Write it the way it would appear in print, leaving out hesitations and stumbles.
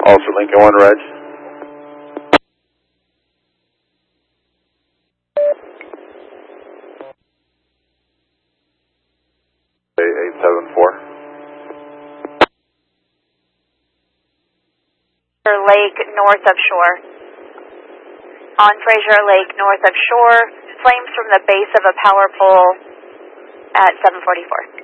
Also Lincoln 1 Reg. Lake, north of shore. On Fraser Lake, north of shore. Flames from the base of a power pole at 744.